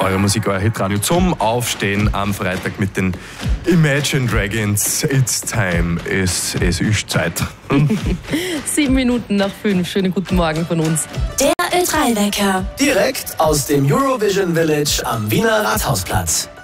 Eure Musik, euer Hitradio zum Aufstehen am Freitag mit den Imagine Dragons. It's time. Es ist Zeit. 7 Minuten nach 5. Schönen guten Morgen von uns. Der Ö3-Wecker. Direkt aus dem Eurovision Village am Wiener Rathausplatz.